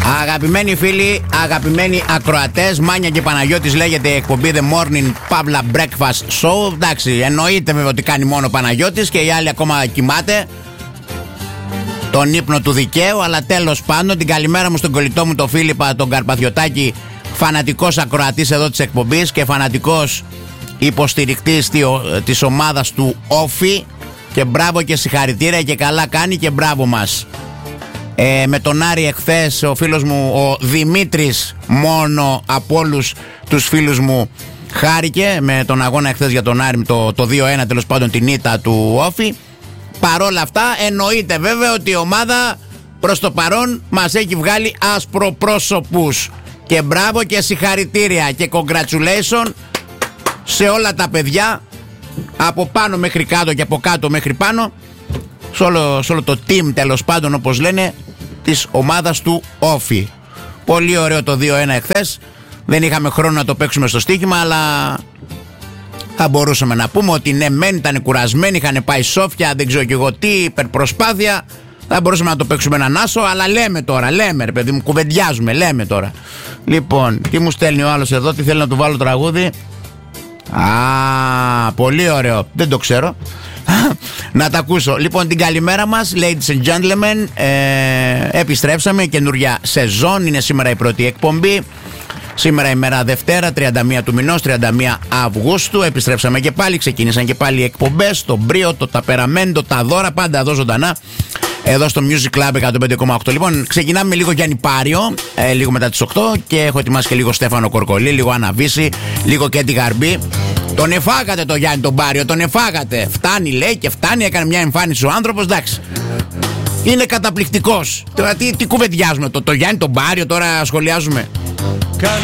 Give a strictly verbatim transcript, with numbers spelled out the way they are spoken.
Αγαπημένοι φίλοι, αγαπημένοι ακροατές, Μάνια και Παναγιώτης λέγεται η εκπομπή The Morning Pavla Breakfast Show. Εντάξει, εννοείται βέβαια ότι κάνει μόνο ο Παναγιώτης και οι άλλοι ακόμα κοιμάται τον ύπνο του δικαίου. Αλλά τέλος πάντων, την καλημέρα μου στον κολλητό μου τον Φίλιππα, τον Καρπαθιωτάκη, φανατικός ακροατής εδώ της εκπομπής και φανατικός υποστηρικτής της ομάδας του Όφη. Και μπράβο και συγχαρητήρια και καλά κάνει και μπράβο μας. Ε, με τον Άρη εχθές ο φίλος μου ο Δημήτρης, μόνο από όλους τους φίλους μου, χάρηκε με τον αγώνα εχθές για τον Άρη, το, το δύο ένα τέλος πάντων, την ήττα του Όφη. Παρόλα αυτά εννοείται βέβαια ότι η ομάδα προς το παρόν μας έχει βγάλει ασπροπρόσωπους. Και μπράβο και συγχαρητήρια και congratulation σε όλα τα παιδιά, από πάνω μέχρι κάτω και από κάτω μέχρι πάνω, σε όλο, σε όλο το team τέλος πάντων, όπως λένε, της ομάδας του Όφη. Πολύ ωραίο το δύο ένα εχθές. Δεν είχαμε χρόνο να το παίξουμε στο στοίχημα, αλλά θα μπορούσαμε να πούμε ότι ναι μεν ήταν κουρασμένοι, είχαν πάει Σόφια, δεν ξέρω και εγώ τι, υπερπροσπάθεια. Θα μπορούσαμε να το παίξουμε έναν άσο, αλλά λέμε τώρα, λέμε ρε παιδί μου, κουβεντιάζουμε, λέμε τώρα. Λοιπόν, τι μου στέλνει ο άλλος εδώ, τι θέλει να του βάλω τραγούδι. Α, πολύ ωραίο, δεν το ξέρω. Να τα ακούσω. Λοιπόν, την καλημέρα μας, ladies and gentlemen. ε, Επιστρέψαμε, καινούρια σεζόν. Είναι σήμερα η πρώτη εκπομπή. Σήμερα ημέρα Δευτέρα, τριάντα μία του μηνός, τριάντα μία Αυγούστου. Επιστρέψαμε και πάλι, ξεκίνησαν και πάλι οι εκπομπές. Το μπρίο, το ταπεραμέντο, τα δώρα, πάντα εδώ ζωντανά, εδώ στο Music Club εκατόν πέντε κόμμα οκτώ. Λοιπόν, ξεκινάμε λίγο Γιάννη Πάριο, ε, λίγο μετά τις οκτώ. Και έχω ετοιμάσει και λίγο Στέφανο Κορκολί, λίγο Άννα Βύση, λίγο Κέντι Γαρμπή. Τον εφάγατε το Γιάννη τον Πάριο, τον εφάγατε. Φτάνει λέει και φτάνει, έκανε μια εμφάνιση ο άνθρωπος, εντάξει. Είναι καταπληκτικός. Τώρα τι, τι κουβεντιάζουμε, το, το Γιάννη τον Πάριο τώρα σχολιάζουμε.